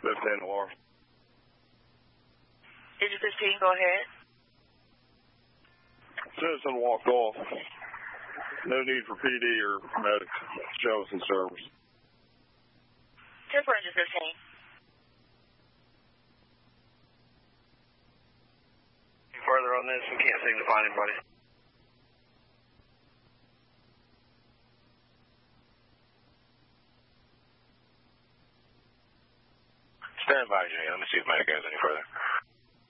Lieutenant War. Digit 15, go ahead. Citizen walked off. No need for PD or medics. Show us in service. 10 for engine 15. Further on this, we can't seem to find anybody. Stand by, Jay. Let me see if medic goes any further.